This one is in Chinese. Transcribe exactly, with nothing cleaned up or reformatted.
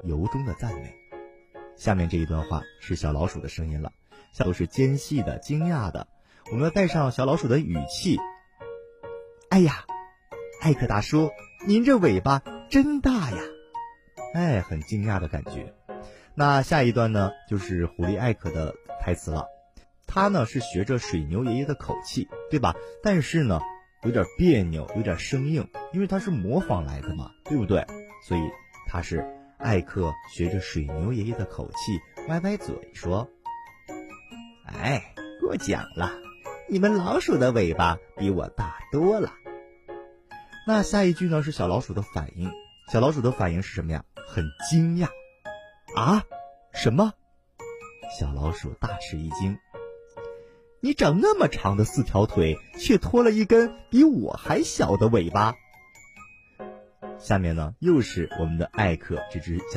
由衷的赞美。下面这一段话是小老鼠的声音了，都是尖细的、惊讶的。我们要带上小老鼠的语气。哎呀，艾克大叔，您这尾巴真大呀！哎，很惊讶的感觉。那下一段呢，就是狐狸艾克的台词了。他呢是学着水牛爷爷的口气，对吧？但是呢，有点别扭，有点生硬，因为他是模仿来的嘛，对不对？所以他是艾克学着水牛爷爷的口气，歪歪嘴说：“哎，过奖了，你们老鼠的尾巴比我大多了。”那下一句呢是小老鼠的反应，小老鼠的反应是什么呀？很惊讶。啊？什么？小老鼠大吃一惊。你长那么长的四条腿，却拖了一根比我还小的尾巴。下面呢，又是我们的艾克这只小